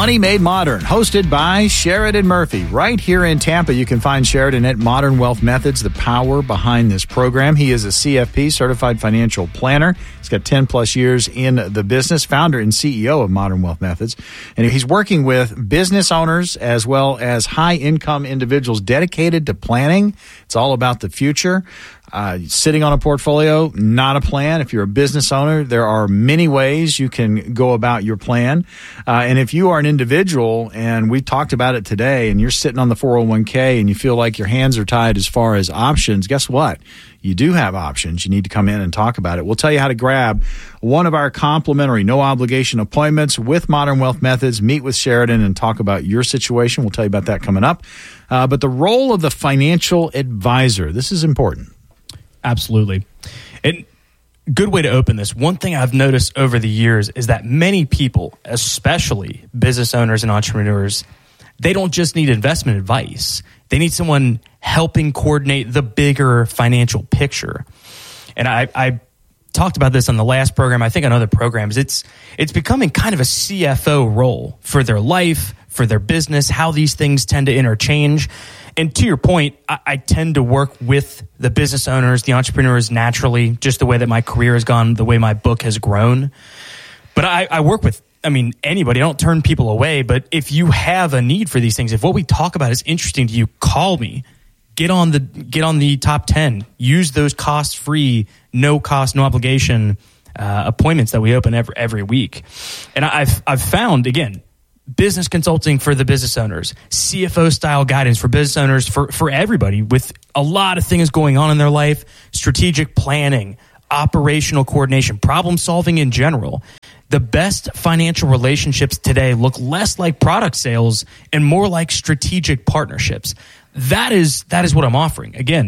Money Made Modern, hosted by Sheridan Murphy. Right here in Tampa, you can find Sheridan at Modern Wealth Methods, the power behind this program. He is a CFP, Certified Financial Planner. He's got 10 plus years in the business, founder and CEO of Modern Wealth Methods. And he's working with business owners as well as high income individuals dedicated to planning. It's all about the future. Sitting on a portfolio, not a plan. If you're a business owner, there are many ways you can go about your plan. And if you are an individual, and we talked about it today, and you're sitting on the 401k and you feel like your hands are tied as far as options, guess what? You do have options. You need to come in and talk about it. We'll tell you how to grab one of our complimentary, no obligation appointments with Modern Wealth Methods. Meet with Sheridan and talk about your situation. We'll tell you about that coming up. But the role of the financial advisor, this is important. Absolutely. And good way to open this. One thing I've noticed over the years is that many people, especially business owners and entrepreneurs, they don't just need investment advice. They need someone helping coordinate the bigger financial picture. And I talked about this on the last program, I think on other programs. It's becoming kind of a CFO role for their life, for their business, how these things tend to interchange. And to your point, I tend to work with the business owners, the entrepreneurs naturally, just the way that my career has gone, the way my book has grown. But I work with, anybody. I don't turn people away. But if you have a need for these things, if what we talk about is interesting to you, call me. Get on the top 10. Use those cost-free, no cost, no obligation appointments that we open every week. And I've found, again, business consulting for the business owners, CFO style guidance for business owners, for everybody with a lot of things going on in their life, strategic planning, operational coordination, problem solving in general. The best financial relationships today look less like product sales and more like strategic partnerships. That is what I'm offering. Again,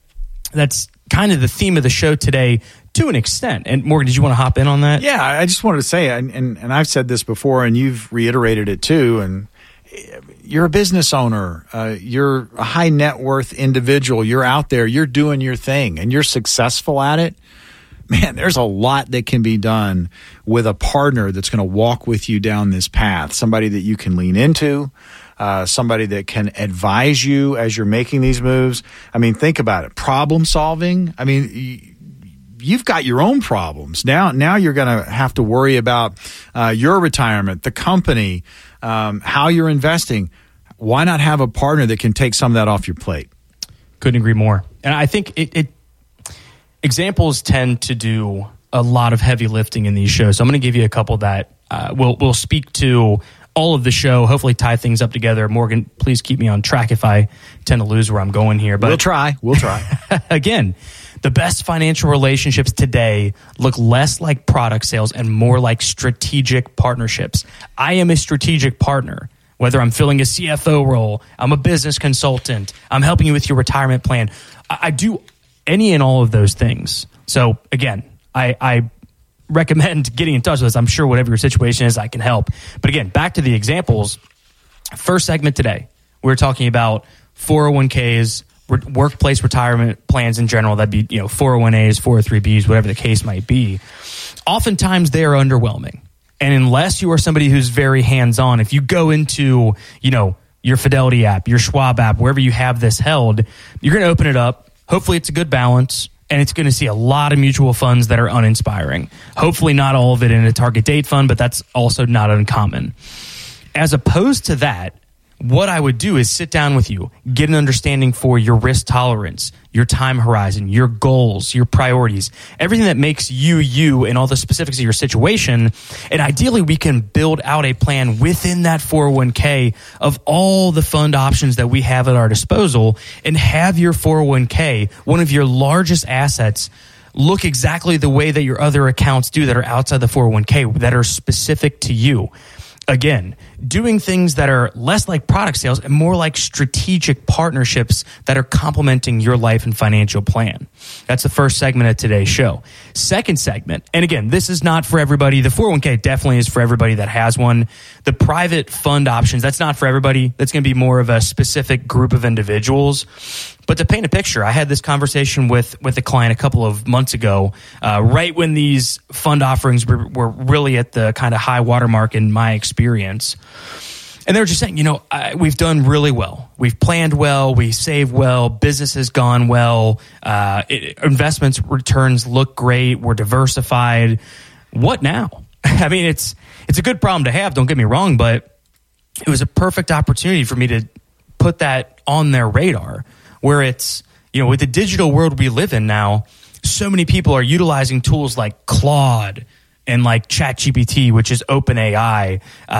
that's kind of the theme of the show today to an extent. And Morgan, did you want to hop in on that? Yeah, I just wanted to say, and I've said this before, and you've reiterated it too, and you're a business owner. You're a high net worth individual. You're out there. You're doing your thing, and you're successful at it. Man, there's a lot that can be done with a partner that's going to walk with you down this path, somebody that you can lean into, somebody that can advise you as you're making these moves. Think about it. Problem solving. You've got your own problems. Now you're going to have to worry about your retirement, the company, how you're investing. Why not have a partner that can take some of that off your plate? Couldn't agree more. And I think examples tend to do a lot of heavy lifting in these shows. So I'm going to give you a couple that will speak to all of the show, hopefully tie things up together. Morgan, please keep me on track if I tend to lose where I'm going here. But We'll try. Again, the best financial relationships today look less like product sales and more like strategic partnerships. I am a strategic partner. Whether I'm filling a CFO role, I'm a business consultant, I'm helping you with your retirement plan. I do any and all of those things. So again, I recommend getting in touch with us. I'm sure whatever your situation is, I can help. But again, back to the examples. First segment today, we're talking about 401ks, workplace retirement plans in general. That'd be 401as, 403bs, whatever the case might be. Oftentimes they are underwhelming. And unless you are somebody who's very hands-on, if you go into your Fidelity app, your Schwab app, wherever you have this held, you're going to open it up. Hopefully it's a good balance, and it's going to see a lot of mutual funds that are uninspiring. Hopefully not all of it in a target date fund, but that's also not uncommon. As opposed to that, what I would do is sit down with you, get an understanding for your risk tolerance, your time horizon, your goals, your priorities, everything that makes you, and all the specifics of your situation. And ideally, we can build out a plan within that 401k of all the fund options that we have at our disposal, and have your 401k, one of your largest assets, look exactly the way that your other accounts do that are outside the 401k, that are specific to you. Again, doing things that are less like product sales and more like strategic partnerships that are complementing your life and financial plan. That's the first segment of today's show. Second segment, and again, this is not for everybody. The 401k definitely is for everybody that has one. The private fund options, that's not for everybody. That's going to be more of a specific group of individuals. But to paint a picture, I had this conversation with a client a couple of months ago, right when these fund offerings were really at the kind of high watermark in my experience. And they were just saying, we've done really well. We've planned well. We saved well. Business has gone well. Investments returns look great. We're diversified. What now? I mean, it's a good problem to have. Don't get me wrong, but it was a perfect opportunity for me to put that on their radar. Where it's, with the digital world we live in now, so many people are utilizing tools like Claude and like ChatGPT, which is OpenAI,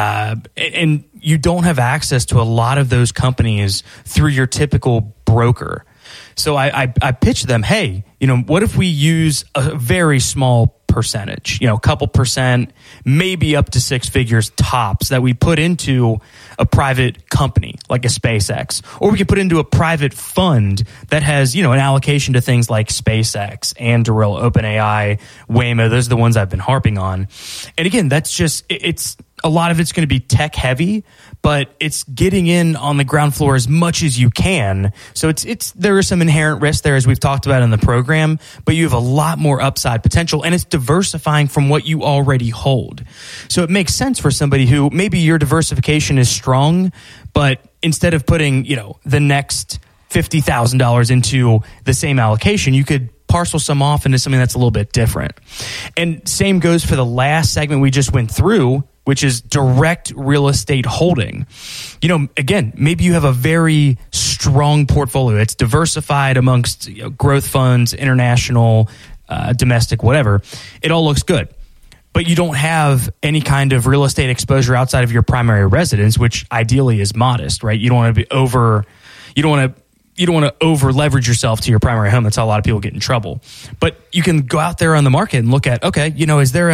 and you don't have access to a lot of those companies through your typical broker. So I pitched them, hey, what if we use a very small percentage, a couple percent, maybe up to six figures tops that we put into a private company like a SpaceX, or we could put into a private fund that has, an allocation to things like SpaceX, Anduril, OpenAI, Waymo. Those are the ones I've been harping on. And again, that's just, it's a lot of it's going to be tech heavy, but it's getting in on the ground floor as much as you can. So there is some inherent risk there, as we've talked about in the program, but you have a lot more upside potential, and it's diversifying from what you already hold. So it makes sense for somebody who maybe your diversification is strong, but instead of putting, the next $50,000 into the same allocation, you could parcel some off into something that's a little bit different. And same goes for the last segment we just went through, which is direct real estate holding. Again, maybe you have a very strong portfolio. It's diversified amongst growth funds, international, domestic, whatever. It all looks good. But you don't have any kind of real estate exposure outside of your primary residence, which ideally is modest, right? You don't want to be you don't want to over leverage yourself to your primary home. That's how a lot of people get in trouble. But you can go out there on the market and look at, okay, is there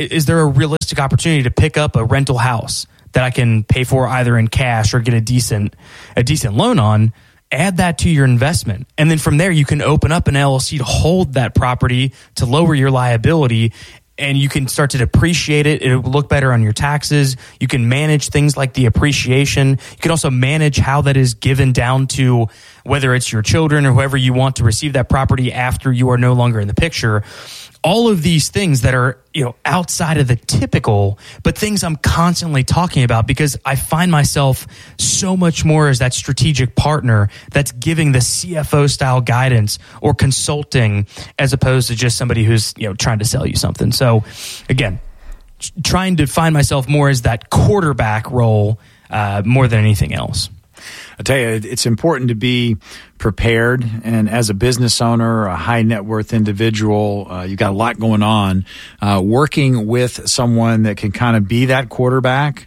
a realistic opportunity to pick up a rental house that I can pay for either in cash or get a decent loan on? Add that to your investment. And then from there, you can open up an LLC to hold that property to lower your liability, and you can start to depreciate it. It'll look better on your taxes. You can manage things like the appreciation. You can also manage how that is given down to whether it's your children or whoever you want to receive that property after you are no longer in the picture. All of these things that are, outside of the typical, but things I'm constantly talking about because I find myself so much more as that strategic partner that's giving the CFO style guidance or consulting as opposed to just somebody who's, trying to sell you something. So again, trying to find myself more as that quarterback role more than anything else. I tell you, it's important to be prepared. And as a business owner, a high net worth individual, you've got a lot going on. Working with someone that can kind of be that quarterback,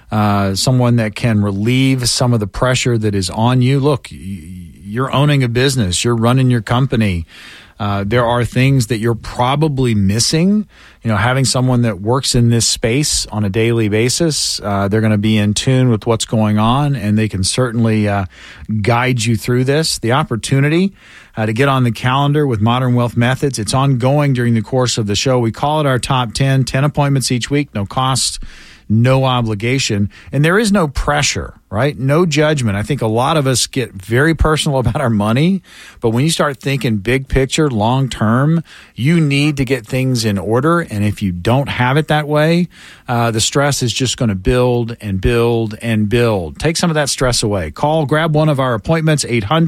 someone that can relieve some of the pressure that is on you. Look, you're owning a business. You're running your company. There are things that you're probably missing. Having someone that works in this space on a daily basis, they're going to be in tune with what's going on, and they can certainly guide you through this. The opportunity to get on the calendar with Modern Wealth Methods, it's ongoing during the course of the show. We call it our top 10 appointments each week, no cost, no obligation, and there is no pressure, right? No judgment. I think a lot of us get very personal about our money, but when you start thinking big picture, long term, you need to get things in order. And if you don't have it that way, the stress is just going to build and build and build. Take some of that stress away. Grab one of our appointments,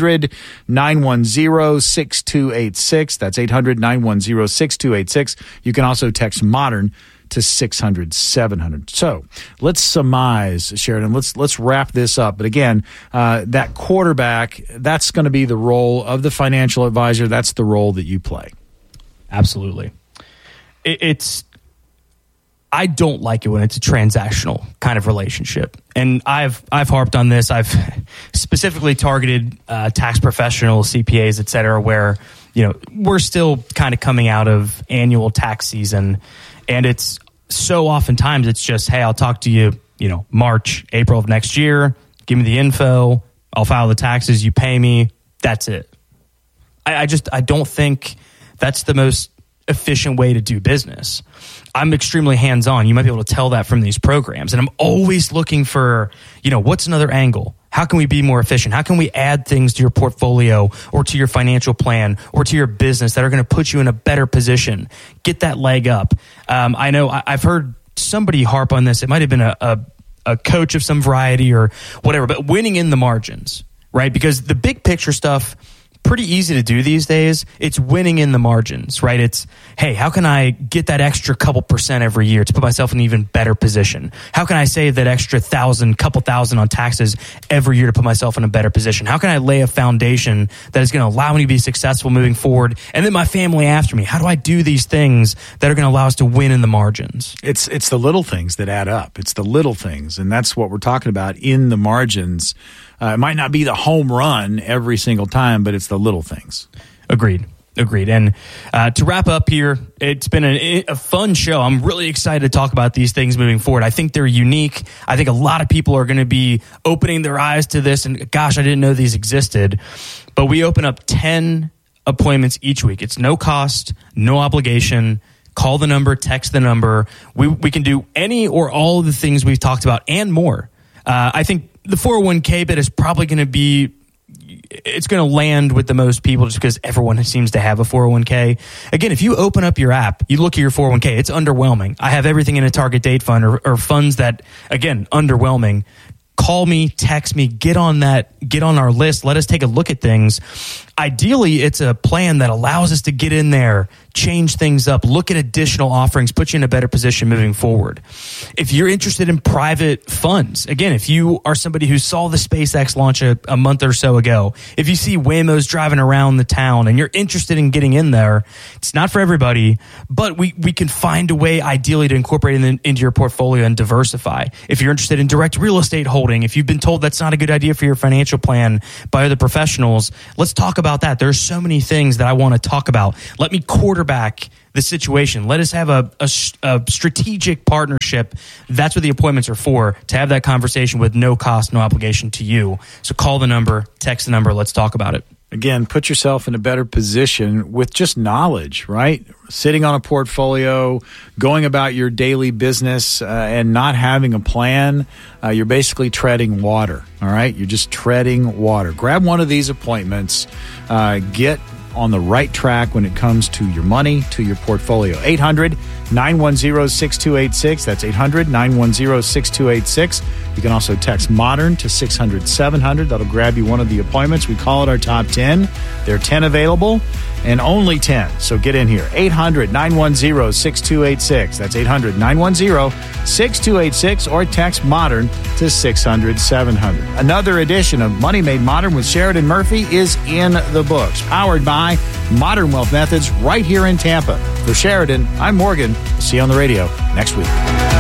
800-910-6286. That's 800-910-6286. You can also text MODERN to 600-700. So let's surmise, Sheridan. Let's wrap this up. But again, that quarterback, that's going to be the role of the financial advisor. That's the role that you play. Absolutely. I don't like it when it's a transactional kind of relationship. And I've harped on this. I've specifically targeted tax professionals, CPAs, et cetera, where, we're still kind of coming out of annual tax season. And it's so oftentimes it's just, hey, I'll talk to you, March, April of next year. Give me the info. I'll file the taxes. You pay me. That's it. I don't think that's the most efficient way to do business. I'm extremely hands-on. You might be able to tell that from these programs. And I'm always looking for, what's another angle? How can we be more efficient? How can we add things to your portfolio or to your financial plan or to your business that are going to put you in a better position? Get that leg up. I know I've heard somebody harp on this. It might have been a coach of some variety or whatever, but winning in the margins, right? Because the big picture stuff, pretty easy to do these days. It's winning in the margins, right? It's, hey, how can I get that extra couple percent every year to put myself in an even better position? How can I save that extra couple thousand on taxes every year to put myself in a better position? How can I lay a foundation that is going to allow me to be successful moving forward? And then my family after me. How do I do these things that are going to allow us to win in the margins? It's the little things that add up. It's the little things. And that's what we're talking about in the margins. It might not be the home run every single time, but it's the little things. Agreed. And to wrap up here, it's been a fun show. I'm really excited to talk about these things moving forward. I think they're unique. I think a lot of people are going to be opening their eyes to this. And gosh, I didn't know these existed. But we open up 10 appointments each week. It's no cost, no obligation. Call the number, text the number. We can do any or all of the things we've talked about and more. I think the 401k bit is probably going to be, it's going to land with the most people just because everyone seems to have a 401k. Again, if you open up your app, you look at your 401k, it's underwhelming. I have everything in a target date fund or funds that, again, underwhelming. Call me, text me, get on our list. Let us take a look at things. Ideally, it's a plan that allows us to get in there, change things up, look at additional offerings, put you in a better position moving forward. If you're interested in private funds, again, if you are somebody who saw the SpaceX launch a month or so ago, if you see Waymos driving around the town and you're interested in getting in there, it's not for everybody, but we can find a way ideally to incorporate it into your portfolio and diversify. If you're interested in direct real estate holding, if you've been told that's not a good idea for your financial plan by other professionals, let's talk about that. There's so many things that I want to talk about. Let me quarterback the situation. Let us have a strategic partnership. That's what the appointments are for, to have that conversation with no cost, no obligation to you. So call the number, text the number. Let's talk about it. Again, put yourself in a better position with just knowledge, right? Sitting on a portfolio, going about your daily business and not having a plan, you're basically treading water, all right? You're just treading water. Grab one of these appointments. Get on the right track when it comes to your money, to your portfolio. 800-910-6286. That's 800-910-6286. You can also text MODERN to 600-700. That'll grab you one of the appointments. We call it our top 10. There are 10 available and only 10. So get in here. 800-910-6286. That's 800-910-6286 or text MODERN to 600-700. Another edition of Money Made Modern with Sheridan Murphy is in the books. Powered by Modern Wealth Methods right here in Tampa. For Sheridan, I'm Morgan. See you on the radio next week.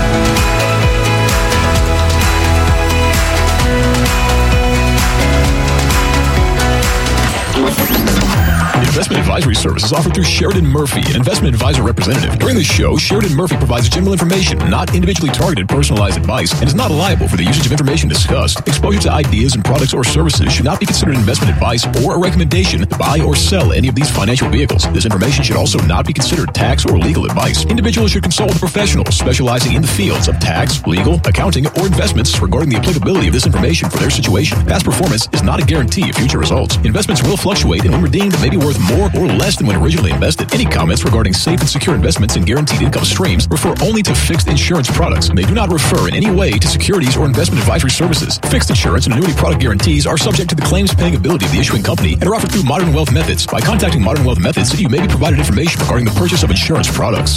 Investment advisory services offered through Sheridan Murphy, an investment advisor representative. During this show, Sheridan Murphy provides general information, not individually targeted personalized advice, and is not liable for the usage of information discussed. Exposure to ideas and products or services should not be considered investment advice or a recommendation to buy or sell any of these financial vehicles. This information should also not be considered tax or legal advice. Individuals should consult with professionals specializing in the fields of tax, legal, accounting, or investments regarding the applicability of this information for their situation. Past performance is not a guarantee of future results. Investments will fluctuate and when redeemed may be worth more or less than when originally invested. Any comments regarding safe and secure investments and guaranteed income streams refer only to fixed insurance products, and they do not refer in any way to securities or investment advisory services. Fixed insurance and annuity product guarantees are subject to the claims-paying ability of the issuing company and are offered through Modern Wealth Methods. By contacting Modern Wealth Methods, you may be provided information regarding the purchase of insurance products.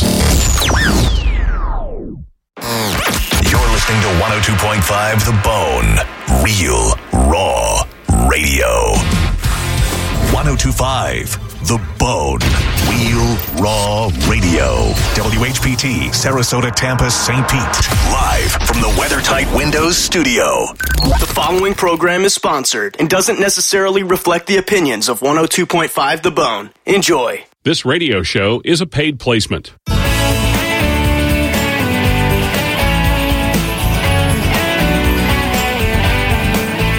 You're listening to 102.5 The Bone. Real, raw radio. 102.5 The Bone. Real, raw radio. WHPT, Sarasota, Tampa, St. Pete. Live from the WeatherTight Windows studio. The following program is sponsored and doesn't necessarily reflect the opinions of 102.5 The Bone. Enjoy. This radio show is a paid placement.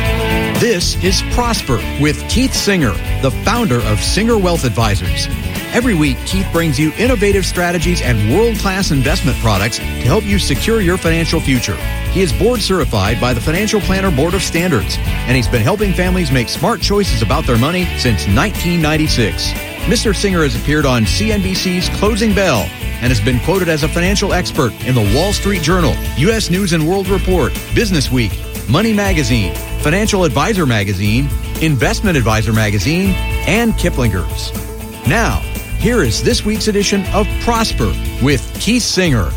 This is Prosper with Keith Singer, the founder of Singer Wealth Advisors. Every week, Keith brings you innovative strategies and world-class investment products to help you secure your financial future. He is board certified by the Financial Planner Board of Standards, and he's been helping families make smart choices about their money since 1996. Mr. Singer has appeared on CNBC's Closing Bell and has been quoted as a financial expert in the Wall Street Journal, U.S. News and World Report, Business Week, Money Magazine, Financial Advisor Magazine, Investment Advisor Magazine, and Kiplinger's. Now, here is this week's edition of Prosper with Keith Singer.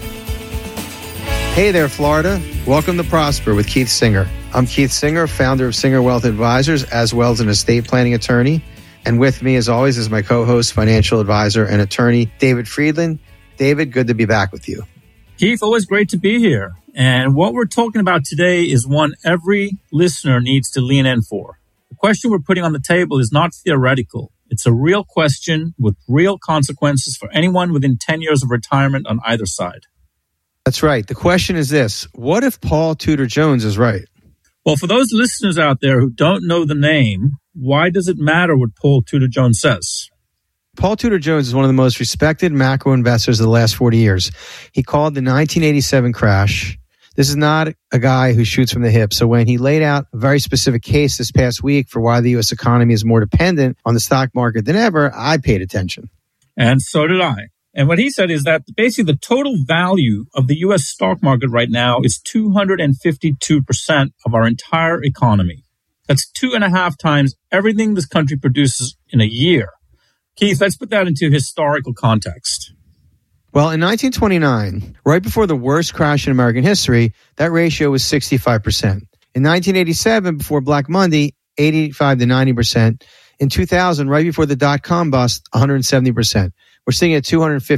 Hey there, Florida. Welcome to Prosper with Keith Singer. I'm Keith Singer, founder of Singer Wealth Advisors, as well as an estate planning attorney. And with me, as always, is my co-host, financial advisor, and attorney, David Friedland. David, good to be back with you. Keith, always great to be here. And what we're talking about today is one every listener needs to lean in for. The question we're putting on the table is not theoretical. It's a real question with real consequences for anyone within 10 years of retirement on either side. That's right. The question is this: what if Paul Tudor Jones is right? Well, for those listeners out there who don't know the name, why does it matter what Paul Tudor Jones says? Paul Tudor Jones is one of the most respected macro investors of the last 40 years. He called the 1987 crash. This is not a guy who shoots from the hip. So when he laid out a very specific case this past week for why the U.S. economy is more dependent on the stock market than ever, I paid attention. And so did I. And what he said is that basically the total value of the U.S. stock market right now is 252% of our entire economy. That's 2.5 times everything this country produces in a year. Keith, let's put that into historical context. Well, in 1929, right before the worst crash in American history, that ratio was 65%. In 1987, before Black Monday, 85 to 90%. In 2000, right before the dot-com bust, 170%. We're sitting at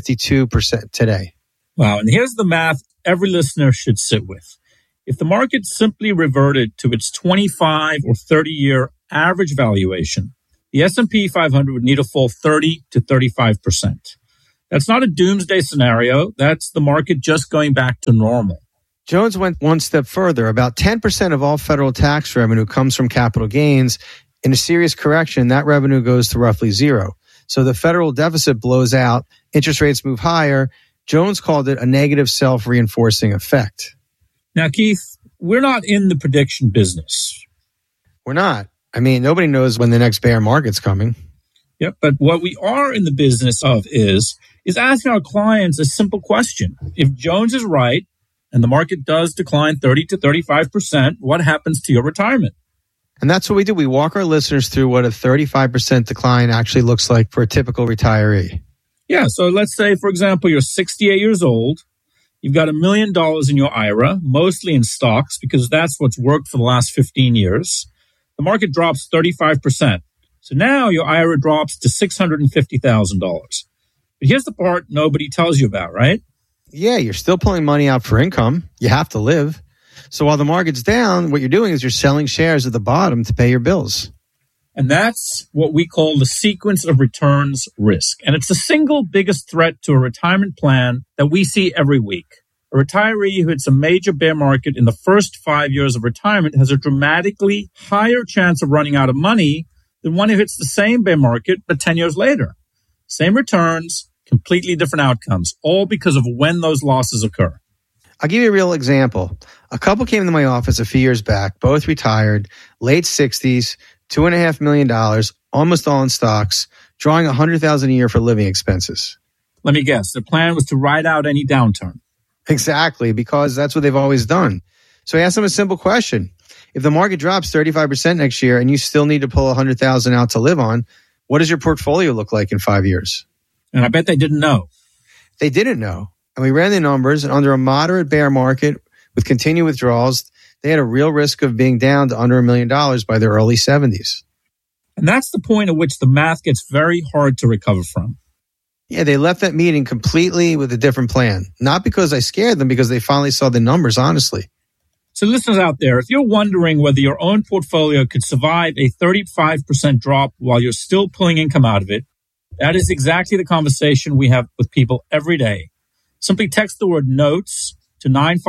252% today. Wow. And here's the math every listener should sit with. If the market simply reverted to its 25 or 30-year average valuation, the S&P 500 would need to fall 30 to 35%. That's not a doomsday scenario. That's the market just going back to normal. Jones went one step further. About 10% of all federal tax revenue comes from capital gains. In a serious correction, that revenue goes to roughly zero. So the federal deficit blows out, interest rates move higher. Jones called it a negative self-reinforcing effect. Now, Keith, we're not in the prediction business. We're not. I mean, nobody knows when the next bear market's coming. Yep, but what we are in the business of is asking our clients a simple question. If Jones is right and the market does decline 30 to 35%, what happens to your retirement? And that's what we do. We walk our listeners through what a 35% decline actually looks like for a typical retiree. Yeah, so let's say, for example, you're 68 years old. You've got $1 million in your IRA, mostly in stocks, because that's what's worked for the last 15 years. The market drops 35%. So now your IRA drops to $650,000. But here's the part nobody tells you about, right? Yeah, you're still pulling money out for income. You have to live. So while the market's down, what you're doing is you're selling shares at the bottom to pay your bills. And that's what we call the sequence of returns risk. And it's the single biggest threat to a retirement plan that we see every week. A retiree who hits a major bear market in the first 5 years of retirement has a dramatically higher chance of running out of money than one who hits the same bear market but 10 years later. Same returns, completely different outcomes, all because of when those losses occur. I'll give you a real example. A couple came into my office a few years back, both retired, late 60s, $2.5 million, almost all in stocks, drawing $100,000 a year for living expenses. Let me guess. The plan was to ride out any downturn. Exactly, because that's what they've always done. So I asked them a simple question. If the market drops 35% next year and you still need to pull $100,000 out to live on, what does your portfolio look like in 5 years? And I bet they didn't know. They didn't know. And we ran the numbers, and under a moderate bear market with continued withdrawals, they had a real risk of being down to under $1 million by their early 70s. And that's the point at which the math gets very hard to recover from. Yeah, they left that meeting completely with a different plan. Not because I scared them, because they finally saw the numbers, honestly. So listeners out there, if you're wondering whether your own portfolio could survive a 35% drop while you're still pulling income out of it, that is exactly the conversation we have with people every day. Simply text the word NOTES to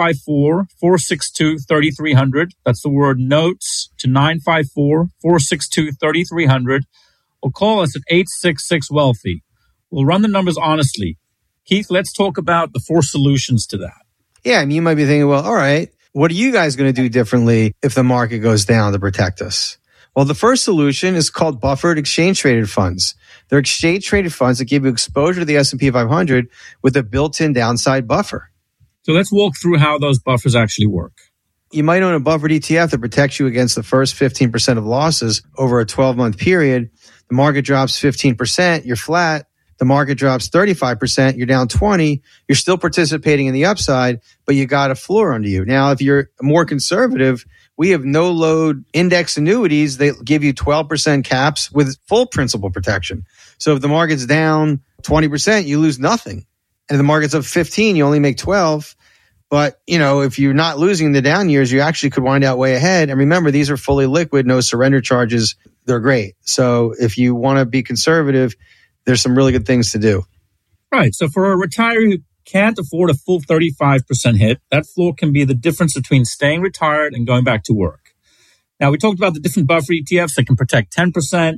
954-462-3300. That's the word NOTES to 954-462-3300. Or call us at 866-WEALTHY. We'll run the numbers honestly. Keith, let's talk about the 4 solutions to that. Yeah, I mean, you might be thinking, well, all right, what are you guys going to do differently if the market goes down to protect us? Well, the first solution is called buffered exchange-traded funds. They're exchange-traded funds that give you exposure to the S&P 500 with a built-in downside buffer. So let's walk through how those buffers actually work. You might own a buffered ETF that protects you against the first 15% of losses over a 12-month period. The market drops 15%, you're flat. The market drops 35%, you're down 20%. You're still participating in the upside, but you got a floor under you. Now, if you're more conservative, we have no load index annuities. They give you 12% caps with full principal protection. So if the market's down 20%, you lose nothing. And if the market's up 15, you only make 12. But, if you're not losing the down years, you actually could wind out way ahead. And remember, these are fully liquid, no surrender charges. They're great. So if you want to be conservative, there's some really good things to do. Right. So for a retiree who can't afford a full 35% hit, that floor can be the difference between staying retired and going back to work. Now, we talked about the different buffer ETFs that can protect 10%,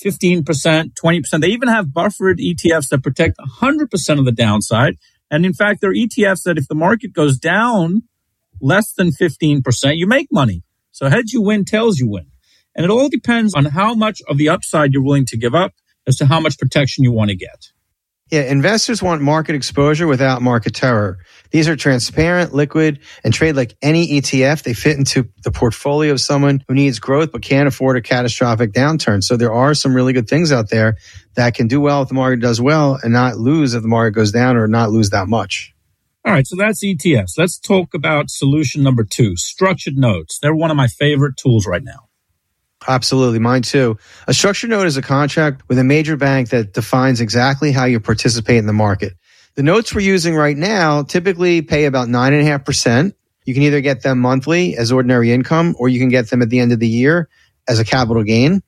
15%, 20%. They even have buffered ETFs that protect 100% of the downside. And in fact, there are ETFs that if the market goes down less than 15%, you make money. So heads you win, tails you win. And it all depends on how much of the upside you're willing to give up as to how much protection you want to get. Yeah, investors want market exposure without market terror. These are transparent, liquid, and trade like any ETF. They fit into the portfolio of someone who needs growth but can't afford a catastrophic downturn. So there are some really good things out there that can do well if the market does well and not lose if the market goes down or not lose that much. All right, so that's ETFs. Let's talk about solution number 2, structured notes. They're one of my favorite tools right now. Absolutely. Mine too. A structured note is a contract with a major bank that defines exactly how you participate in the market. The notes we're using right now typically pay about 9.5%. You can either get them monthly as ordinary income, or you can get them at the end of the year as a capital gain.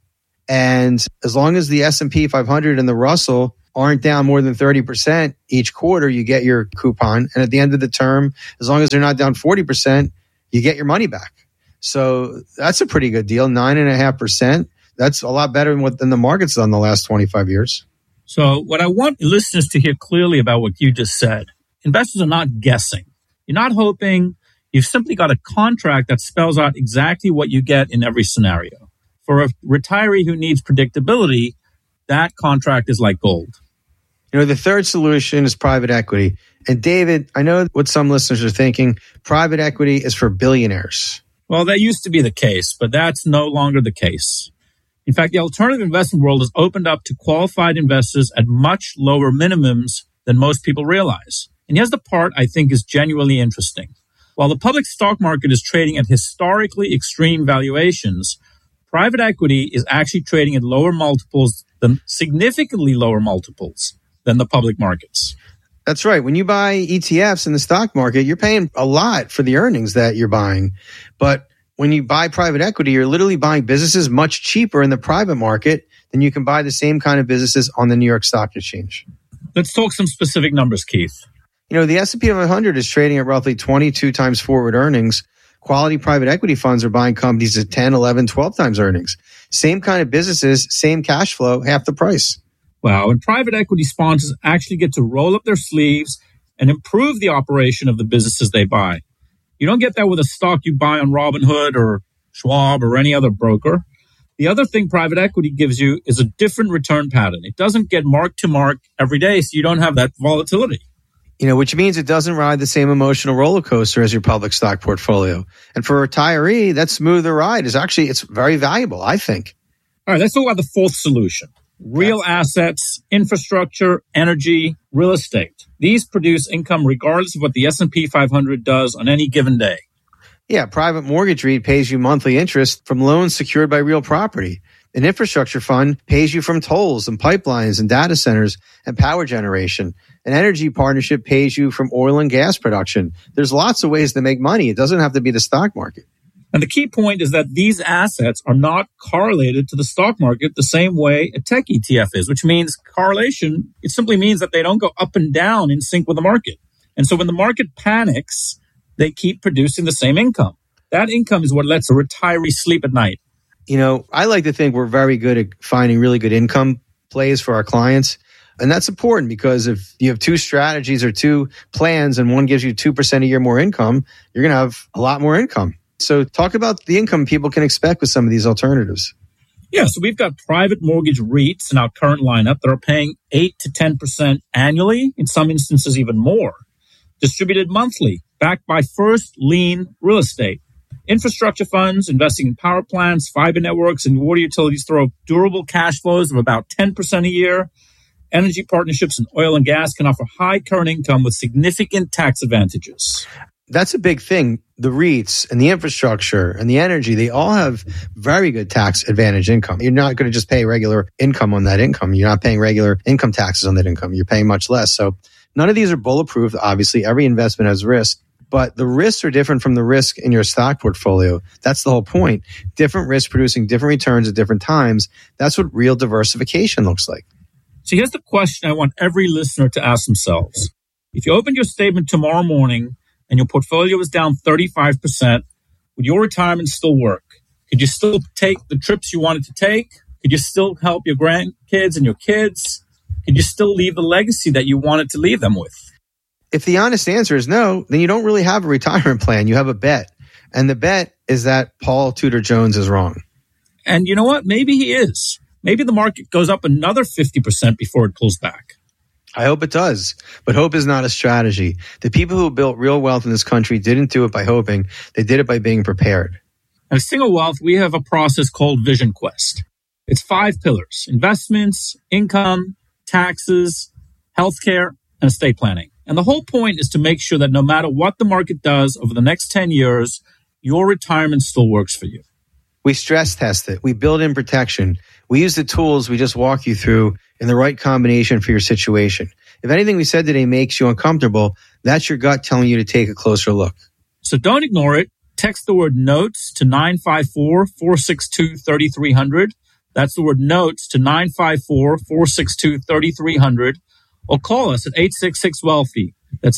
And as long as the S&P 500 and the Russell aren't down more than 30% each quarter, you get your coupon. And at the end of the term, as long as they're not down 40%, you get your money back. So that's a pretty good deal, 9.5%. That's a lot better than the market's done the last 25 years. So what I want listeners to hear clearly about what you just said, investors are not guessing. You're not hoping. You've simply got a contract that spells out exactly what you get in every scenario. For a retiree who needs predictability, that contract is like gold. The third solution is private equity. And David, I know what some listeners are thinking. Private equity is for billionaires. Well, that used to be the case, but that's no longer the case. In fact, the alternative investment world has opened up to qualified investors at much lower minimums than most people realize. And here's the part I think is genuinely interesting. While the public stock market is trading at historically extreme valuations, private equity is actually trading at lower multiples than significantly lower multiples than the public markets. That's right. When you buy ETFs in the stock market, you're paying a lot for the earnings that you're buying. But when you buy private equity, you're literally buying businesses much cheaper in the private market than you can buy the same kind of businesses on the New York Stock Exchange. Let's talk some specific numbers, Keith. The S&P 500 is trading at roughly 22 times forward earnings. Quality private equity funds are buying companies at 10, 11, 12 times earnings. Same kind of businesses, same cash flow, half the price. Wow. And private equity sponsors actually get to roll up their sleeves and improve the operation of the businesses they buy. You don't get that with a stock you buy on Robinhood or Schwab or any other broker. The other thing private equity gives you is a different return pattern. It doesn't get mark to mark every day, so you don't have that volatility. Which means it doesn't ride the same emotional roller coaster as your public stock portfolio. And for a retiree, that smoother ride it's very valuable, I think. All right, let's talk about the fourth solution. Real assets, infrastructure, energy, real estate. These produce income regardless of what the S&P 500 does on any given day. Yeah, private mortgage REIT pays you monthly interest from loans secured by real property. An infrastructure fund pays you from tolls and pipelines and data centers and power generation. An energy partnership pays you from oil and gas production. There's lots of ways to make money. It doesn't have to be the stock market. And the key point is that these assets are not correlated to the stock market the same way a tech ETF is, which means correlation. It simply means that they don't go up and down in sync with the market. And so when the market panics, they keep producing the same income. That income is what lets a retiree sleep at night. I like to think we're very good at finding really good income plays for our clients. And that's important because if you have two strategies or two plans and one gives you 2% a year more income, you're going to have a lot more income. So talk about the income people can expect with some of these alternatives. Yeah, so we've got private mortgage REITs in our current lineup that are paying 8 to 10% annually, in some instances even more, distributed monthly, backed by first lien real estate. Infrastructure funds investing in power plants, fiber networks, and water utilities throw durable cash flows of about 10% a year. Energy partnerships in oil and gas can offer high current income with significant tax advantages. That's a big thing. The REITs and the infrastructure and the energy, they all have very good tax advantage income. You're not going to just pay regular income on that income. You're not paying regular income taxes on that income. You're paying much less. So none of these are bulletproof. Obviously, every investment has risk. But the risks are different from the risk in your stock portfolio. That's the whole point. Different risks producing different returns at different times. That's what real diversification looks like. So here's the question I want every listener to ask themselves. If you opened your statement tomorrow morning and your portfolio was down 35%, would your retirement still work? Could you still take the trips you wanted to take? Could you still help your grandkids and your kids? Could you still leave the legacy that you wanted to leave them with? If the honest answer is no, then you don't really have a retirement plan. You have a bet. And the bet is that Paul Tudor Jones is wrong. And you know what? Maybe he is. Maybe the market goes up another 50% before it pulls back. I hope it does. But hope is not a strategy. The people who built real wealth in this country didn't do it by hoping. They did it by being prepared. At Singer Wealth, we have a process called Vision Quest. It's 5 pillars: investments, income, taxes, healthcare, and estate planning. And the whole point is to make sure that no matter what the market does over the next 10 years, your retirement still works for you. We stress test it. We build in protection. We use the tools we just walk you through in the right combination for your situation. If anything we said today makes you uncomfortable, that's your gut telling you to take a closer look. So don't ignore it. Text the word NOTES to 954-462-3300. That's the word NOTES to 954-462-3300. Or call us at 866-WEALTHY. That's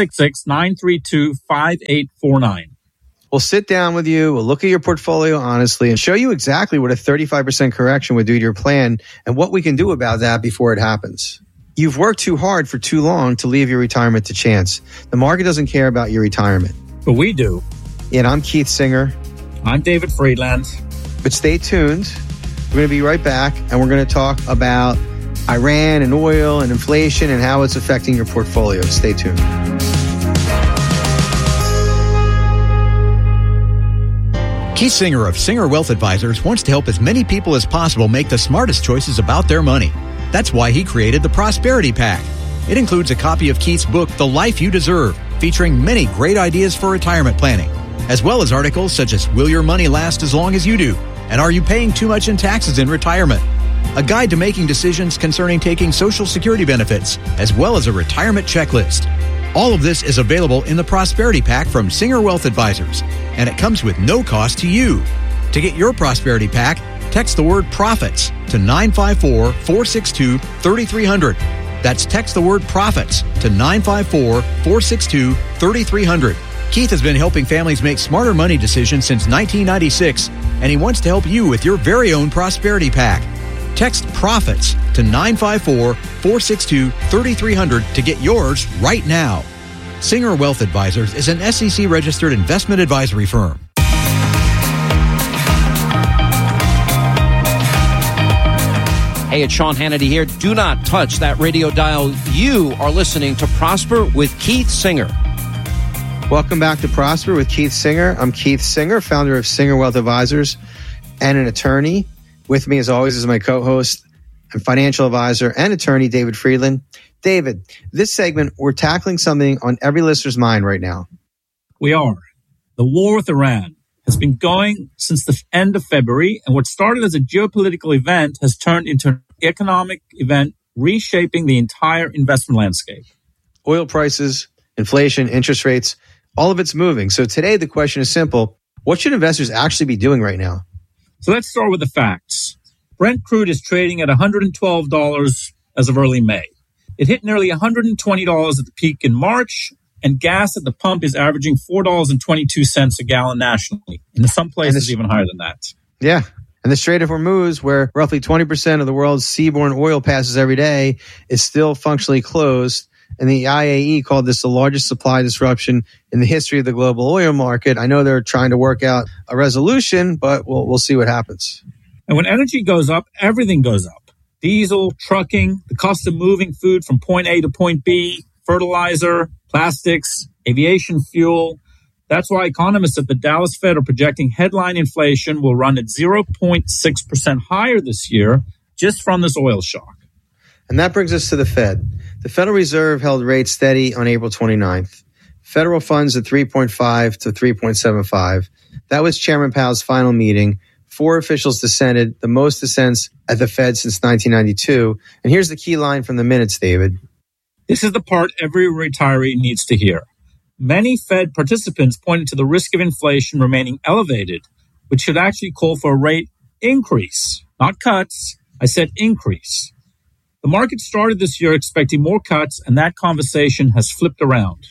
866-932-5849. We'll sit down with you. We'll look at your portfolio honestly and show you exactly what a 35% correction would do to your plan and what we can do about that before it happens. You've worked too hard for too long to leave your retirement to chance. The market doesn't care about your retirement. But we do. And I'm Keith Singer. I'm David Friedland. But stay tuned. We're going to be right back and we're going to talk about Iran and oil and inflation and how it's affecting your portfolio. Stay tuned. Keith Singer of Singer Wealth Advisors wants to help as many people as possible make the smartest choices about their money. That's why he created the Prosperity Pack. It includes a copy of Keith's book, The Life You Deserve, featuring many great ideas for retirement planning, as well as articles such as Will Your Money Last as Long as You Do? And Are You Paying Too Much in Taxes in Retirement? A guide to making decisions concerning taking Social Security benefits, as well as a retirement checklist. All of this is available in the Prosperity Pack from Singer Wealth Advisors, and it comes with no cost to you. To get your Prosperity Pack, text the word PROFITS to 954-462-3300. That's text the word PROFITS to 954-462-3300. Keith has been helping families make smarter money decisions since 1996, and he wants to help you with your very own Prosperity Pack. Text PROFITS to 954-462-3300 to get yours right now. Singer Wealth Advisors is an SEC-registered investment advisory firm. Hey, it's Sean Hannity here. Do not touch that radio dial. You are listening to Prosper with Keith Singer. Welcome back to Prosper with Keith Singer. I'm Keith Singer, founder of Singer Wealth Advisors and an attorney. With me, as always, is my co-host and financial advisor and attorney, David Friedland. David, this segment, we're tackling something on every listener's mind right now. We are. The war with Iran has been going since the end of February, and what started as a geopolitical event has turned into an economic event reshaping the entire investment landscape. Oil prices, inflation, interest rates, all of it's moving. So today the question is simple. What should investors actually be doing right now? So let's start with the facts. Brent crude is trading at $112 as of early May. It hit nearly $120 at the peak in March, and gas at the pump is averaging $4.22 a gallon nationally. In some places, even higher than that. Yeah. And the Strait of Hormuz, where roughly 20% of the world's seaborne oil passes every day, is still functionally closed. And the IAE called this the largest supply disruption in the history of the global oil market. I know they're trying to work out a resolution, but we'll see what happens. And when energy goes up, everything goes up. Diesel, trucking, the cost of moving food from point A to point B, fertilizer, plastics, aviation fuel. That's why economists at the Dallas Fed are projecting headline inflation will run at 0.6% higher this year just from this oil shock. And that brings us to the Fed. The Federal Reserve held rates steady on April 29th. Federal funds at 3.5 to 3.75. That was Chairman Powell's final meeting. 4 officials dissented, the most dissents at the Fed since 1992. And here's the key line from the minutes, David. This is the part every retiree needs to hear. Many Fed participants pointed to the risk of inflation remaining elevated, which should actually call for a rate increase, not cuts. I said increase. The market started this year expecting more cuts, and that conversation has flipped around.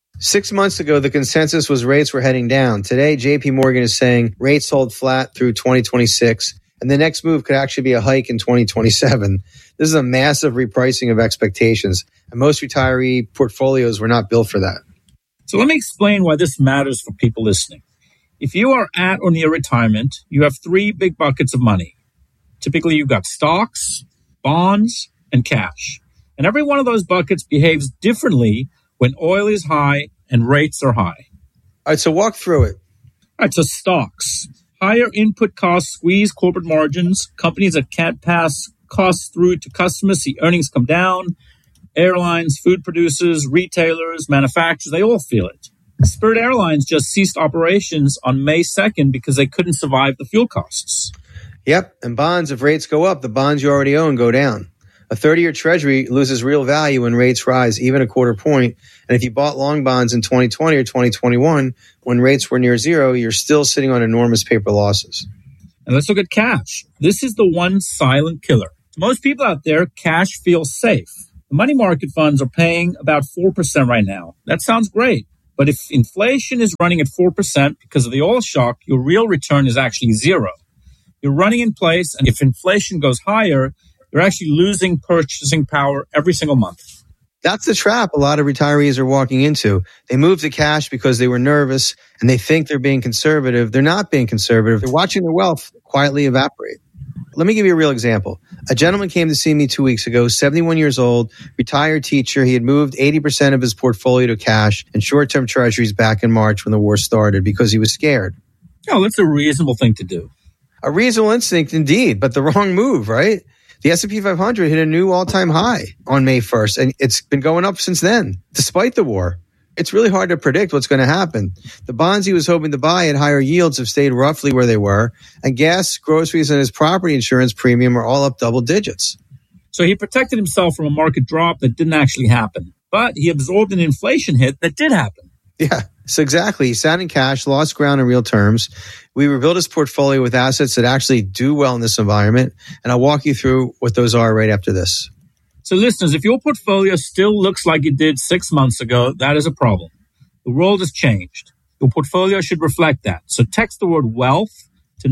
6 months ago, the consensus was rates were heading down. Today, JP Morgan is saying rates hold flat through 2026, and the next move could actually be a hike in 2027. This is a massive repricing of expectations, and most retiree portfolios were not built for that. So let me explain why this matters for people listening. If you are at or near retirement, you have 3 big buckets of money. Typically, you've got stocks, bonds, and cash. And every one of those buckets behaves differently when oil is high and rates are high. All right, so walk through it. All right, so stocks. Higher input costs squeeze corporate margins. Companies that can't pass costs through to customers see earnings come down. Airlines, food producers, retailers, manufacturers, they all feel it. Spirit Airlines just ceased operations on May 2nd because they couldn't survive the fuel costs. Yep, and bonds, if rates go up, the bonds you already own go down. A 30-year treasury loses real value when rates rise, even a quarter point. And if you bought long bonds in 2020 or 2021, when rates were near zero, you're still sitting on enormous paper losses. And let's look at cash. This is the one silent killer. To most people out there, cash feels safe. The money market funds are paying about 4% right now. That sounds great. But if inflation is running at 4% because of the oil shock, your real return is actually zero. You're running in place, and if inflation goes higher, you're actually losing purchasing power every single month. That's the trap a lot of retirees are walking into. They move to cash because they were nervous and they think they're being conservative. They're not being conservative. They're watching their wealth quietly evaporate. Let me give you a real example. A gentleman came to see me 2 weeks ago, 71 years old, retired teacher. He had moved 80% of his portfolio to cash and short-term treasuries back in March when the war started because he was scared. Oh, that's a reasonable thing to do. A reasonable instinct indeed, but the wrong move, right? The S&P 500 hit a new all-time high on May 1st, and it's been going up since then, despite the war. It's really hard to predict what's going to happen. The bonds he was hoping to buy at higher yields have stayed roughly where they were, and gas, groceries, and his property insurance premium are all up double digits. So he protected himself from a market drop that didn't actually happen, but he absorbed an inflation hit that did happen. Yeah, so exactly. He sat in cash, lost ground in real terms. We rebuilt his portfolio with assets that actually do well in this environment, and I'll walk you through what those are right after this. So listeners, if your portfolio still looks like it did 6 months ago, that is a problem. The world has changed. Your portfolio should reflect that. So text the word wealth to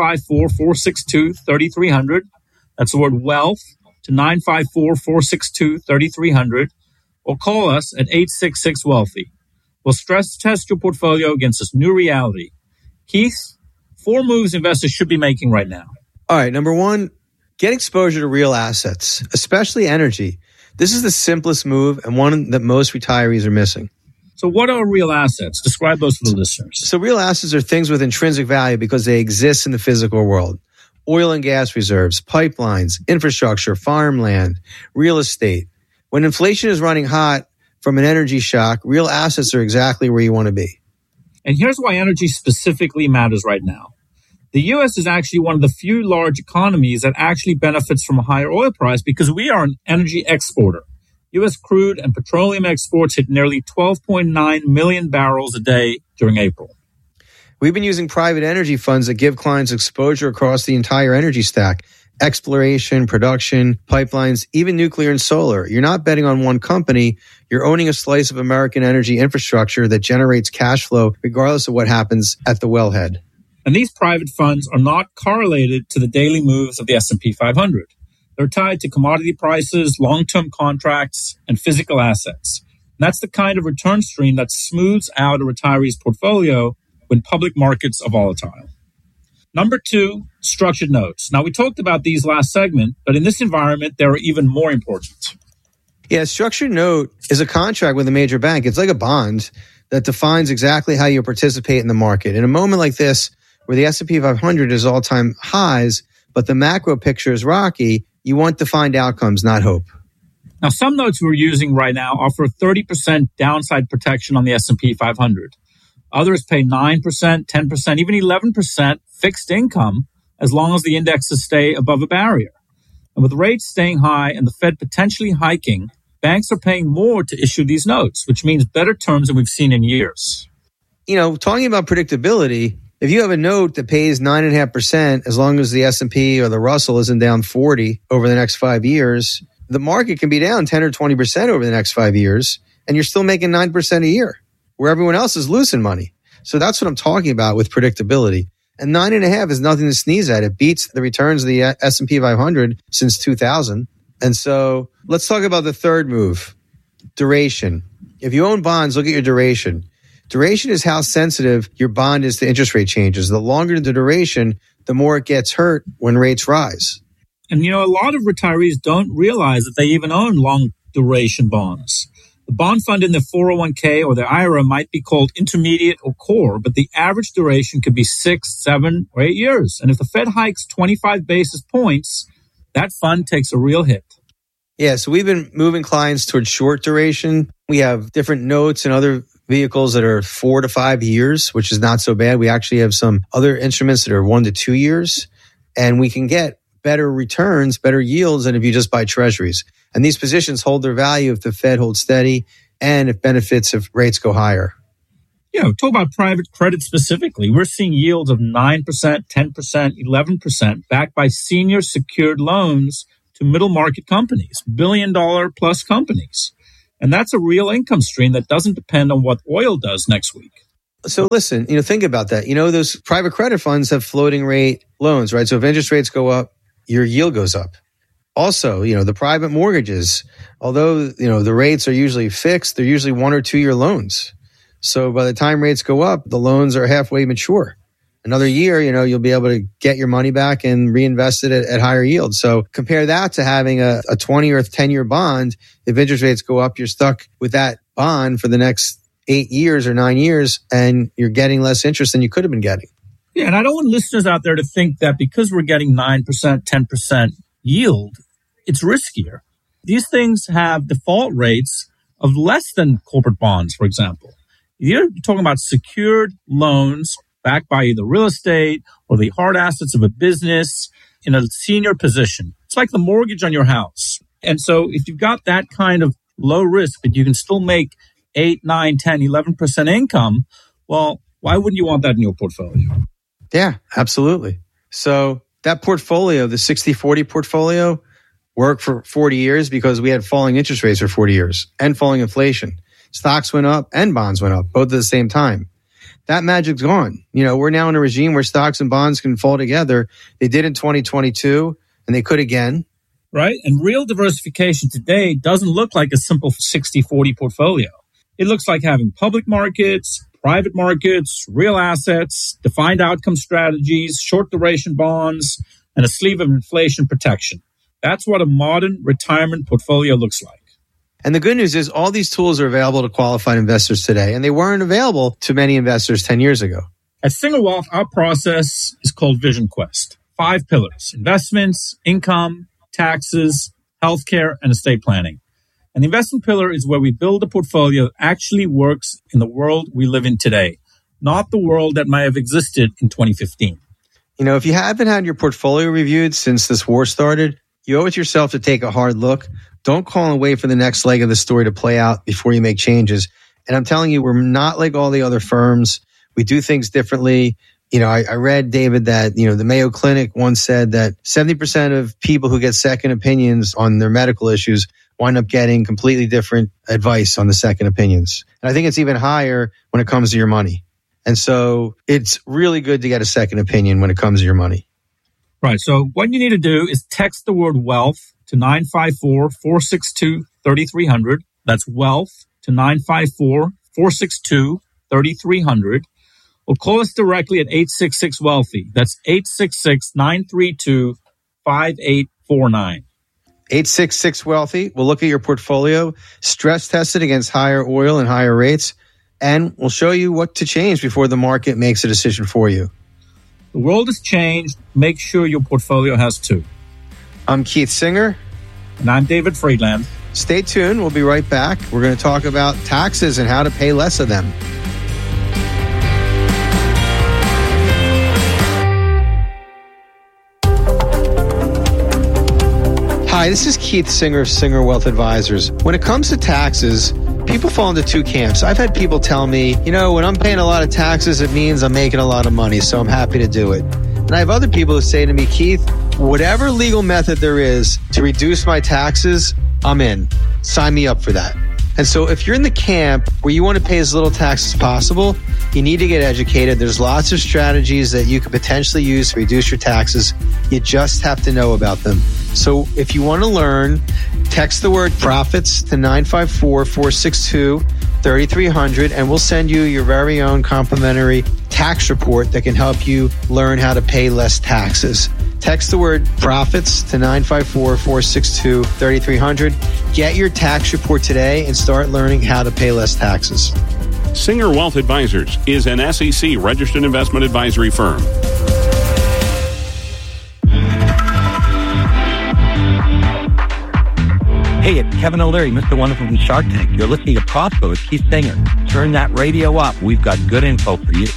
954-462-3300. That's the word wealth to 954-462-3300, or call us at 866-WEALTHY. We'll stress test your portfolio against this new reality. Keith, 4 moves investors should be making right now. All right, number 1, get exposure to real assets, especially energy. This is the simplest move and one that most retirees are missing. So what are real assets? Describe those for the listeners. So real assets are things with intrinsic value because they exist in the physical world. Oil and gas reserves, pipelines, infrastructure, farmland, real estate. When inflation is running hot from an energy shock, real assets are exactly where you want to be. And here's why energy specifically matters right now. The U.S. is actually one of the few large economies that actually benefits from a higher oil price because we are an energy exporter. U.S. crude and petroleum exports hit nearly 12.9 million barrels a day during April. We've been using private energy funds that give clients exposure across the entire energy stack. Exploration, production, pipelines, even nuclear and solar. You're not betting on one company. You're owning a slice of American energy infrastructure that generates cash flow regardless of what happens at the wellhead. And these private funds are not correlated to the daily moves of the S&P 500. They're tied to commodity prices, long-term contracts, and physical assets. And that's the kind of return stream that smooths out a retiree's portfolio when public markets are volatile. Number 2, structured notes. Now, we talked about these last segment, but in this environment, they're even more important. Yeah, a structured note is a contract with a major bank. It's like a bond that defines exactly how you participate in the market. In a moment like this, where the S&P 500 is all-time highs, but the macro picture is rocky, you want defined outcomes, not hope. Now, some notes we're using right now offer 30% downside protection on the S&P 500. Others pay 9%, 10%, even 11% fixed income as long as the indexes stay above a barrier. And with rates staying high and the Fed potentially hiking, banks are paying more to issue these notes, which means better terms than we've seen in years. You know, talking about predictability, if you have a note that pays 9.5% as long as the S&P or the Russell isn't down 40 over the next 5 years, the market can be down 10 or 20% over the next 5 years, and you're still making 9% a year, where everyone else is losing money. So that's what I'm talking about with predictability. And 9.5 is nothing to sneeze at. It beats the returns of the S&P 500 since 2000. And so let's talk about the third move, duration. If you own bonds, look at your duration. Duration is how sensitive your bond is to interest rate changes. The longer the duration, the more it gets hurt when rates rise. And, you know, a lot of retirees don't realize that they even own long duration bonds. The bond fund in their 401k or their IRA might be called intermediate or core, but the average duration could be 6, 7, or 8 years. And if the Fed hikes 25 basis points, that fund takes a real hit. Yeah, so we've been moving clients towards short duration. We have different notes and other vehicles that are 4 to 5 years, which is not so bad. We actually have some other instruments that are 1 to 2 years, and we can get better returns, better yields than if you just buy treasuries. And these positions hold their value if the Fed holds steady and if benefits if rates go higher. Yeah, talk about private credit specifically. We're seeing yields of 9%, 10%, 11% backed by senior secured loans to middle market companies, billion-dollar plus companies. And that's a real income stream that doesn't depend on what oil does next week. So listen, think about that. Those private credit funds have floating rate loans, right? So if interest rates go up, your yield goes up. Also, the private mortgages, although, the rates are usually fixed, they're usually 1 or 2 year loans. So by the time rates go up, the loans are halfway mature. Another year, you'll be able to get your money back and reinvest it at higher yields. So compare that to having a 20 or 10 year bond. If interest rates go up, you're stuck with that bond for the next 8 years or 9 years, and you're getting less interest than you could have been getting. Yeah, and I don't want listeners out there to think that because we're getting 9%, 10% yield, it's riskier. These things have default rates of less than corporate bonds, for example. You're talking about secured loans backed by either real estate or the hard assets of a business in a senior position. It's like the mortgage on your house. And so if you've got that kind of low risk, but you can still make 8, 9, 10, 11% income, well, why wouldn't you want that in your portfolio? Yeah, absolutely. So that portfolio, the 60-40 portfolio, worked for 40 years because we had falling interest rates for 40 years and falling inflation. Stocks went up and bonds went up, both at the same time. That magic's gone. We're now in a regime where stocks and bonds can fall together. They did in 2022, and they could again. Right? And real diversification today doesn't look like a simple 60-40 portfolio. It looks like having public markets, private markets, real assets, defined outcome strategies, short duration bonds, and a sleeve of inflation protection. That's what a modern retirement portfolio looks like. And the good news is all these tools are available to qualified investors today, and they weren't available to many investors 10 years ago. At Singer Wealth, our process is called Vision Quest. 5 pillars: investments, income, taxes, healthcare, and estate planning. And the investment pillar is where we build a portfolio that actually works in the world we live in today, not the world that might have existed in 2015. If you haven't had your portfolio reviewed since this war started, you owe it to yourself to take a hard look. Don't call and wait for the next leg of the story to play out before you make changes. And I'm telling you, we're not like all the other firms. We do things differently. I read, David, that, the Mayo Clinic once said that 70% of people who get second opinions on their medical issues wind up getting completely different advice on the second opinions. And I think it's even higher when it comes to your money. And so it's really good to get a second opinion when it comes to your money. Right. So what you need to do is text the word wealth to 954-462-3300. That's wealth to 954-462-3300. Or call us directly at 866-WEALTHY. That's 866-932-5849. 866-WEALTHY. We'll look at your portfolio, stress test it against higher oil and higher rates, and we'll show you what to change before the market makes a decision for you. The world has changed. Make sure your portfolio has too. I'm Keith Singer. And I'm David Friedland. Stay tuned. We'll be right back. We're going to talk about taxes and how to pay less of them. Hi, this is Keith Singer of Singer Wealth Advisors. When it comes to taxes, people fall into two camps. I've had people tell me, when I'm paying a lot of taxes, it means I'm making a lot of money, so I'm happy to do it. And I have other people who say to me, Keith, whatever legal method there is to reduce my taxes, I'm in. Sign me up for that. And so if you're in the camp where you want to pay as little tax as possible, you need to get educated. There's lots of strategies that you could potentially use to reduce your taxes. You just have to know about them. So if you want to learn, text the word profits to 954-462-3300, and we'll send you your very own complimentary tax report that can help you learn how to pay less taxes. Text the word profits to 954-462-3300. Get your tax report today and start learning how to pay less taxes. Singer Wealth Advisors is an SEC registered investment advisory firm. Hey, it's Kevin O'Leary, Mr. Wonderful from Shark Tank. You're listening to Prosper with Keith Singer. Turn that radio up. We've got good info for you.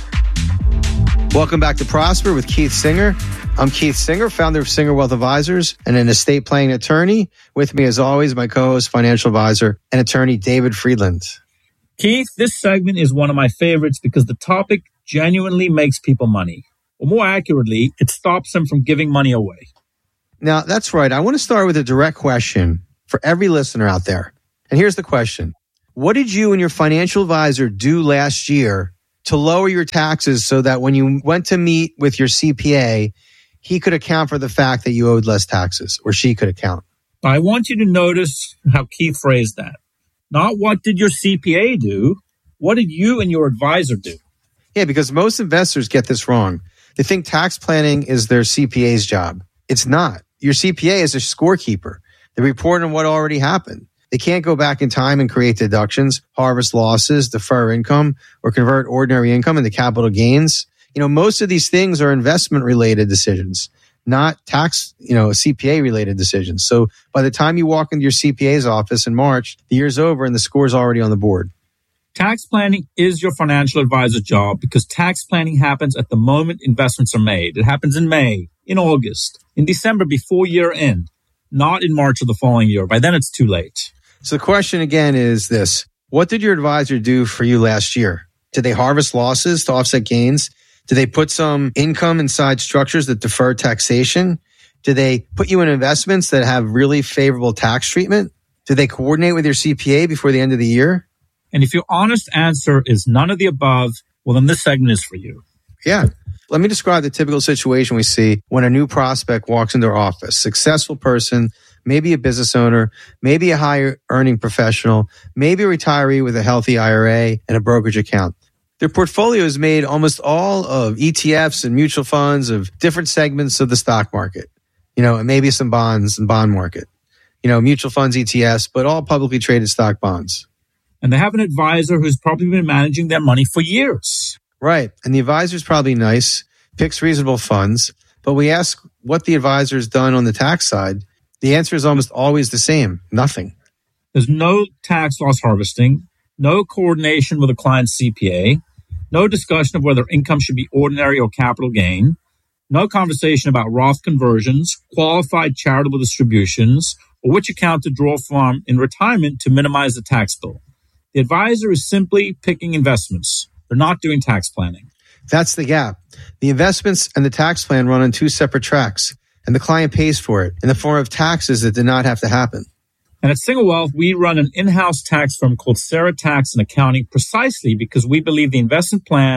Welcome back to Prosper with Keith Singer. I'm Keith Singer, founder of Singer Wealth Advisors and an estate planning attorney. With me, as always, my co-host, financial advisor, and attorney, David Friedland. Keith, this segment is one of my favorites because the topic genuinely makes people money. Or more accurately, it stops them from giving money away. Now, that's right. I want to start with a direct question for every listener out there. And here's the question. What did you and your financial advisor do last year to lower your taxes so that when you went to meet with your CPA, he could account for the fact that you owed less taxes, or she could account? I want you to notice how Keith phrased that. Not what did your CPA do? What did you and your advisor do? Yeah, because most investors get this wrong. They think tax planning is their CPA's job. It's not. Your CPA is a scorekeeper. They report on what already happened. They can't go back in time and create deductions, harvest losses, defer income, or convert ordinary income into capital gains. Most of these things are investment-related decisions, not tax, CPA-related decisions. So by the time you walk into your CPA's office in March, the year's over and the score's already on the board. Tax planning is your financial advisor's job because tax planning happens at the moment investments are made. It happens in May, in August, in December before year end, not in March of the following year. By then, it's too late. So the question again is this. What did your advisor do for you last year? Did they harvest losses to offset gains? Did they put some income inside structures that defer taxation? Did they put you in investments that have really favorable tax treatment? Did they coordinate with your CPA before the end of the year? And if your honest answer is none of the above, well, then this segment is for you. Yeah. Let me describe the typical situation we see when a new prospect walks into our office. Successful person, maybe a business owner, maybe a higher earning professional, maybe a retiree with a healthy IRA and a brokerage account. Their portfolio is made almost all of ETFs and mutual funds of different segments of the stock market, and maybe some bonds and bond market, mutual funds, ETFs, but all publicly traded stock bonds. And they have an advisor who's probably been managing their money for years. Right. And the advisor's probably nice, picks reasonable funds, but we ask what the advisor's done on the tax side. The answer is almost always the same. Nothing. There's no tax loss harvesting, no coordination with a client's CPA, no discussion of whether income should be ordinary or capital gain, no conversation about Roth conversions, qualified charitable distributions, or which account to draw from in retirement to minimize the tax bill. The advisor is simply picking investments. They're not doing tax planning. That's the gap. The investments and the tax plan run on two separate tracks, and the client pays for it in the form of taxes that did not have to happen. And at Singer Wealth, we run an in-house tax firm called Sarah Tax and Accounting precisely because we believe the investment plan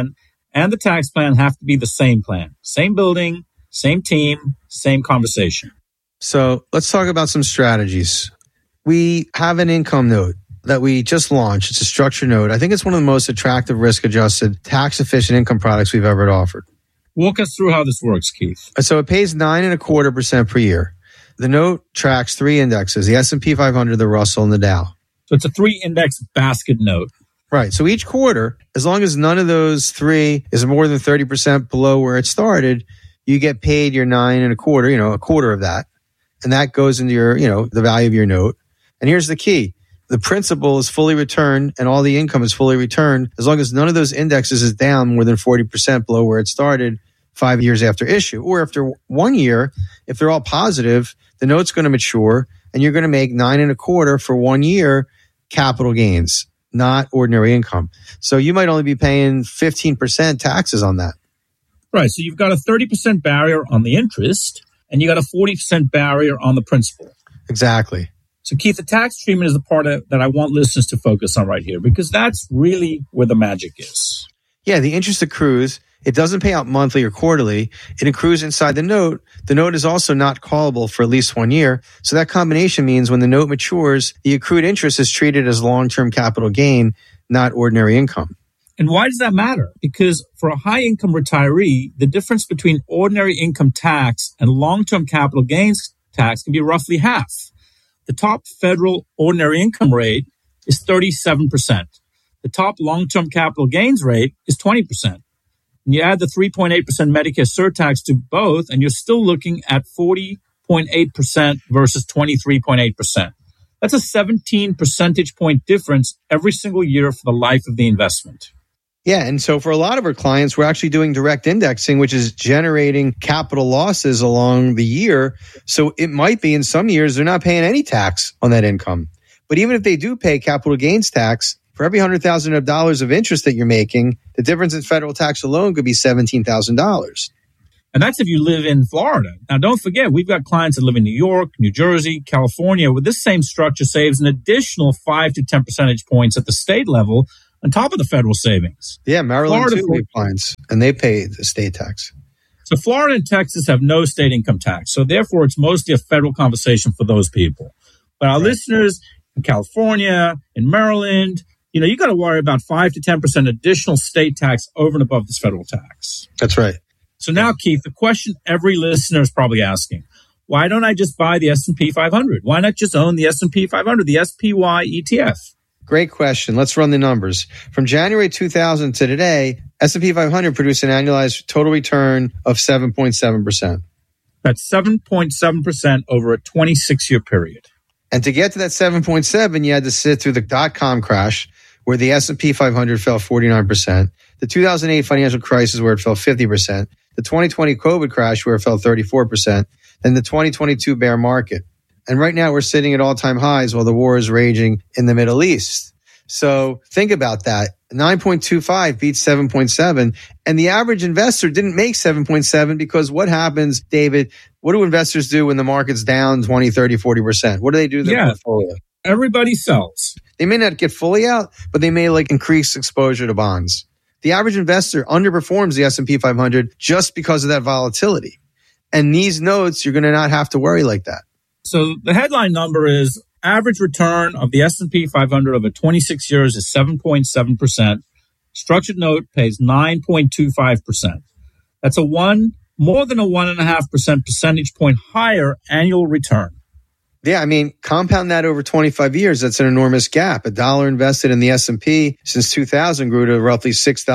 and the tax plan have to be the same plan. Same building, same team, same conversation. So let's talk about some strategies. We have an income note that we just launched. It's a structured note. I think it's one of the most attractive risk-adjusted, tax-efficient income products we've ever offered. Walk us through how this works, Keith. So it pays 9.25% per year. The note tracks 3 indexes, the S&P 500, the Russell, and the Dow. So it's a 3-index basket note. Right. So each quarter, as long as none of those 3 is more than 30% below where it started, you get paid your 9.25%, a quarter of that. And that goes into your, the value of your note. And here's the key. The principal is fully returned and all the income is fully returned as long as none of those indexes is down more than 40% below where it started 5 years after issue. Or after 1 year, if they're all positive, the note's going to mature and you're going to make 9.25% for 1 year capital gains, not ordinary income. So you might only be paying 15% taxes on that. Right. So you've got a 30% barrier on the interest and you got a 40% barrier on the principal. Exactly. So, Keith, the tax treatment is the part that I want listeners to focus on right here, because that's really where the magic is. Yeah, the interest accrues. It doesn't pay out monthly or quarterly. It accrues inside the note. The note is also not callable for at least 1 year. So that combination means when the note matures, the accrued interest is treated as long-term capital gain, not ordinary income. And why does that matter? Because for a high-income retiree, the difference between ordinary income tax and long-term capital gains tax can be roughly half. The top federal ordinary income rate is 37%. The top long-term capital gains rate is 20%. And you add the 3.8% Medicare surtax to both, and you're still looking at 40.8% versus 23.8%. That's a 17 percentage point difference every single year for the life of the investment. Yeah, and so for a lot of our clients, we're actually doing direct indexing, which is generating capital losses along the year. So it might be in some years they're not paying any tax on that income. But even if they do pay capital gains tax, for every $100,000 of interest that you're making, the difference in federal tax alone could be $17,000. And that's if you live in Florida. Now, don't forget, we've got clients that live in New York, New Jersey, California, where this same structure saves an additional 5 to 10 percentage points at the state level on top of the federal savings. Yeah, Maryland too, we have clients, and they pay the state tax. So Florida and Texas have no state income tax. So therefore, it's mostly a federal conversation for those people. But our listeners in California, in Maryland, you got to worry about 5 to 10% additional state tax over and above this federal tax. That's right. So now, Keith, the question every listener is probably asking, why don't I just buy the S&P 500? Why not just own the S&P 500, the SPY ETF? Great question. Let's run the numbers. From January 2000 to today, S&P 500 produced an annualized total return of 7.7%. That's 7.7% over a 26-year period. And to get to that 7.7, you had to sit through the dot-com crash, where the S&P 500 fell 49%, the 2008 financial crisis, where it fell 50%, the 2020 COVID crash, where it fell 34%, and the 2022 bear market. And right now we're sitting at all-time highs while the war is raging in the Middle East. So think about that. 9.25 beats 7.7. And the average investor didn't make 7.7 because what happens, David? What do investors do when the market's down 20, 30, 40%? What do they do to their portfolio? Everybody sells. They may not get fully out, but they may increase exposure to bonds. The average investor underperforms the S&P 500 just because of that volatility. And these notes, you're going to not have to worry like that. So the headline number is average return of the S&P 500 over 26 years is 7.7%. Structured note pays 9.25%. That's more than a 1.5% percentage point higher annual return. Yeah, compound that over 25 years. That's an enormous gap. $1 invested in the S&P since 2000 grew to roughly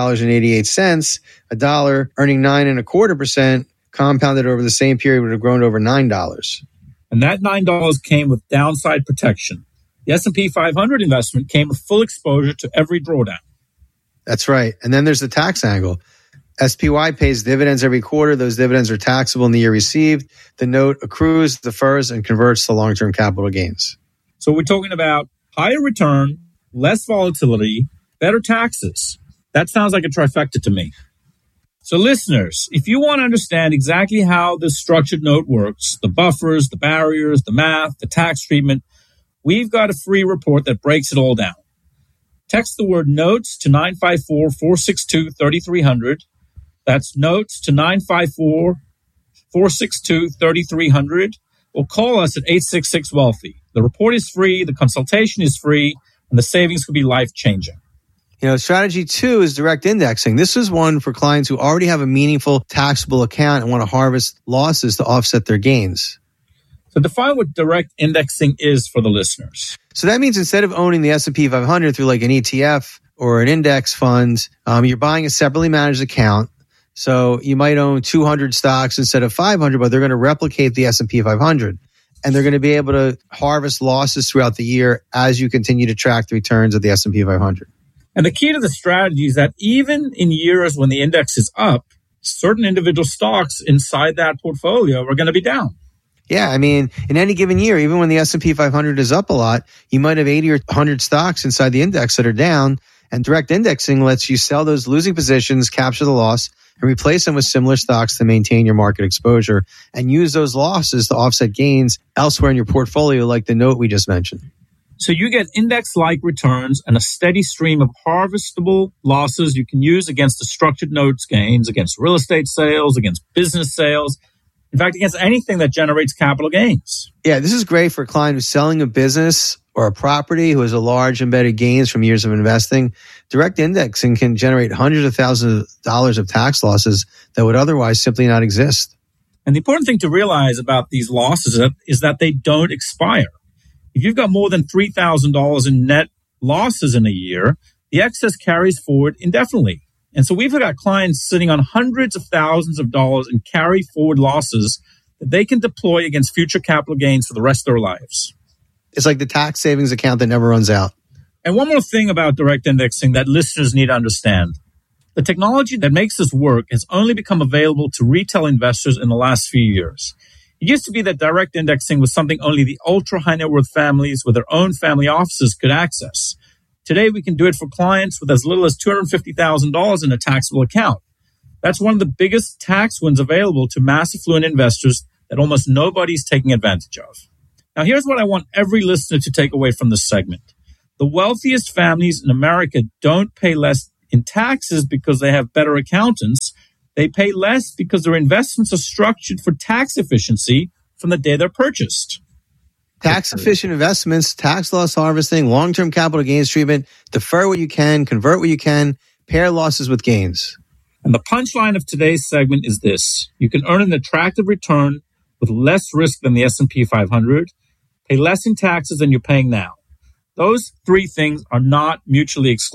$6.88. $1 earning 9.25% compounded over the same period would have grown to over $9. And that $9 came with downside protection. The S&P 500 investment came with full exposure to every drawdown. That's right. And then there's the tax angle. SPY pays dividends every quarter. Those dividends are taxable in the year received. The note accrues, defers, and converts to long-term capital gains. So we're talking about higher return, less volatility, better taxes. That sounds like a trifecta to me. So listeners, if you want to understand exactly how this structured note works, the buffers, the barriers, the math, the tax treatment, we've got a free report that breaks it all down. Text the word notes to 954-462-3300. That's notes to 954-462-3300. Or call us at 866-WEALTHY. The report is free, the consultation is free, and the savings could be life-changing. Strategy 2 is direct indexing. This is one for clients who already have a meaningful taxable account and want to harvest losses to offset their gains. So define what direct indexing is for the listeners. So that means instead of owning the S&P 500 through like an ETF or an index fund, you're buying a separately managed account. So you might own 200 stocks instead of 500, but they're going to replicate the S&P 500. And they're going to be able to harvest losses throughout the year as you continue to track the returns of the S&P 500. And the key to the strategy is that even in years when the index is up, certain individual stocks inside that portfolio are going to be down. Yeah, I mean, in any given year, even when the S&P 500 is up a lot, you might have 80 or 100 stocks inside the index that are down. And direct indexing lets you sell those losing positions, capture the loss, and replace them with similar stocks to maintain your market exposure and use those losses to offset gains elsewhere in your portfolio, like the note we just mentioned. So you get index-like returns and a steady stream of harvestable losses you can use against the structured notes gains, against real estate sales, against business sales, in fact, against anything that generates capital gains. Yeah, this is great for a client who's selling a business or a property who has a large embedded gains from years of investing. Direct indexing can generate hundreds of thousands of dollars of tax losses that would otherwise simply not exist. And the important thing to realize about these losses is that they don't expire. If you've got more than $3,000 in net losses in a year, the excess carries forward indefinitely. And so we've got clients sitting on hundreds of thousands of dollars in carry forward losses that they can deploy against future capital gains for the rest of their lives. It's like the tax savings account that never runs out. And one more thing about direct indexing that listeners need to understand. The technology that makes this work has only become available to retail investors in the last few years. It used to be that direct indexing was something only the ultra high net worth families with their own family offices could access. Today, we can do it for clients with as little as $250,000 in a taxable account. That's one of the biggest tax wins available to mass affluent investors that almost nobody's taking advantage of. Now, here's what I want every listener to take away from this segment. The wealthiest families in America don't pay less in taxes because they have better accountants. They pay less because their investments are structured for tax efficiency from the day they're purchased. Tax-efficient investments, tax loss harvesting, long-term capital gains treatment, defer what you can, convert what you can, pair losses with gains. And the punchline of today's segment is this. You can earn an attractive return with less risk than the S&P 500, pay less in taxes than you're paying now. Those three things are not mutually exclusive.